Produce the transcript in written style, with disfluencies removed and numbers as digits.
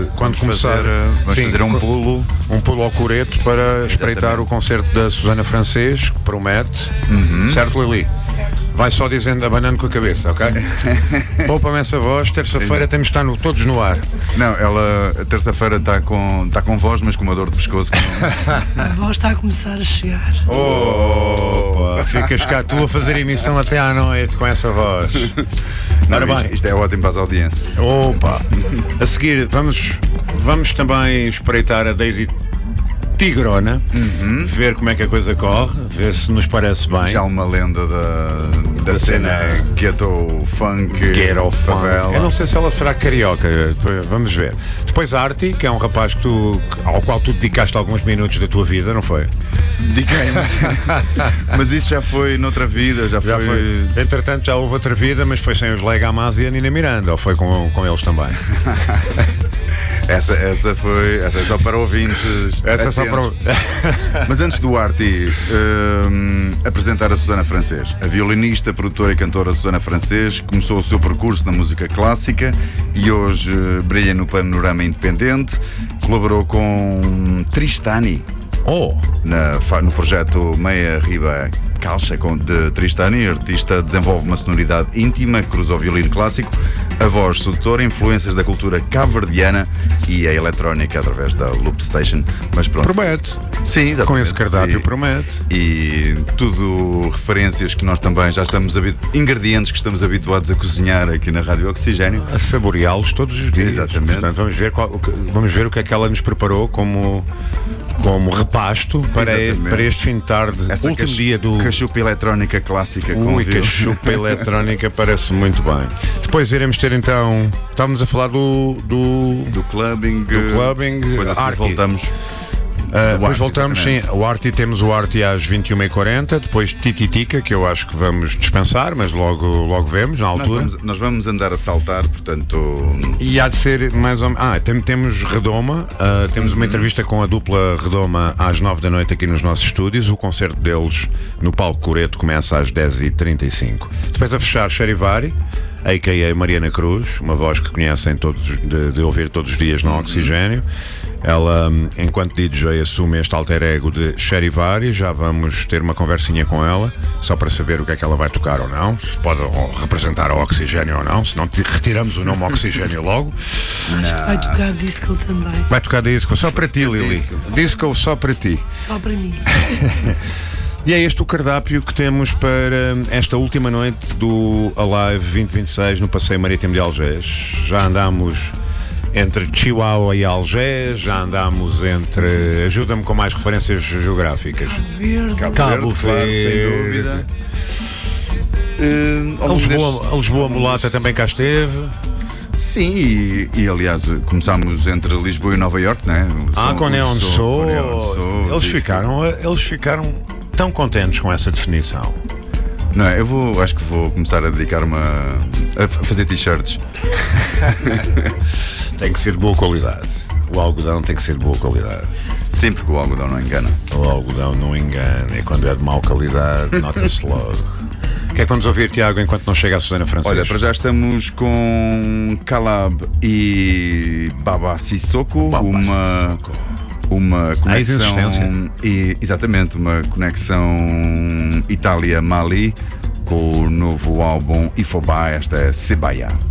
quando começar. Vamos fazer um pulo. Um pulo ao Coreto para espreitar o concerto da Susana Francês, que promete. Certo, Lili? Certo. Vai só dizendo, abanando com a cabeça, ok? Poupa-me essa voz, terça-feira temos de estar todos no ar. Não, ela terça-feira está com voz, mas com uma dor de pescoço. A voz está a começar a chegar. Opa, ficas cá tu a fazer emissão até à noite com essa voz. Ora bem, isto é ótimo para as audiências. opa. A seguir, vamos também espreitar a Daisy Tigrona, ver como é que a coisa corre, ver se nos parece bem. Já uma lenda da cena ghetto funk. Ghetto funk. favela. Eu não sei se ela será carioca, vamos ver. Depois a Arti, que é um rapaz ao qual tu dedicaste alguns minutos da tua vida, não foi? Mas isso já foi noutra vida, já foi. Entretanto, já houve outra vida, mas foi sem os Legamás e a Nina Miranda, ou foi com eles também? Essa é só para ouvintes. Essa é só para. Mas antes do Arti apresentar a Susana Francês, a violinista, produtora e cantora Susana Francês começou o seu percurso na música clássica e hoje brilha no panorama independente. Colaborou com Tristani no projeto Meia Riba Calcha de Tristani. A artista desenvolve uma sonoridade íntima, cruza o violino clássico, a voz sedutora, influências da cultura cabo-verdiana e a eletrónica através da Loop Station. Mas pronto. Promete. Sim, exatamente. Com esse cardápio promete. E tudo referências que nós também já estamos ingredientes que estamos habituados a cozinhar aqui na Rádio Oxigênio. A saboreá-los todos os dias. Exatamente. Portanto, vamos ver o que é que ela nos preparou como repasto para este fim de tarde. Último dia do cachupa eletrónica clássica. Ui, cachupa eletrónica parece muito bem. Depois iremos ter então. Estávamos a falar do clubbing. Depois assim voltamos. Depois voltamos, sim. O Arti, temos o Arti às 21h40. Depois Tititica, que eu acho que vamos dispensar, mas logo vemos na altura. Nós vamos andar a saltar, portanto. E há de ser mais ou menos. Temos Redoma, temos uma entrevista com a dupla Redoma às 9 da noite aqui nos nossos estúdios. O concerto deles no Palco Coreto começa às 10h35. Depois a fechar Charivari, a.k.a. Mariana Cruz, uma voz que conhecem todos de ouvir todos os dias no Oxigênio. Ela, enquanto DJ, assume este alter ego de Charivari. Já vamos ter uma conversinha com ela, só para saber o que é que ela vai tocar ou não, se pode representar o Oxigênio ou não, se não retiramos o nome Oxigênio logo. Acho que vai tocar disco também. Vai tocar disco só para ti, Lili. Disco só para ti. Só para mim. E é este o cardápio que temos para esta última noite do Alive 2026 no Passeio Marítimo de Algés. Já andámos entre Chihuahua e Algés, já andámos entre. Ajuda-me com mais referências geográficas. Cabo Verde, sem dúvida. A Lisboa Mulata também cá esteve. Sim, e aliás começámos entre Lisboa e Nova Iorque, né? Com Neon Soul. Eles ficaram tão contentes com essa definição. Não, acho que vou começar a dedicar-me a fazer t-shirts. Tem que ser de boa qualidade. O algodão tem que ser de boa qualidade. Sim, porque o algodão não engana. O algodão não engana. E quando é de mau qualidade, nota-se logo. O que é que vamos ouvir, Tiago, enquanto não chega a Susana Francês? Olha, para já estamos com Calab e Baba Sissoko. Uma conexão. Exatamente, uma conexão Itália-Mali com o novo álbum Ifobá. Esta é Sebaya.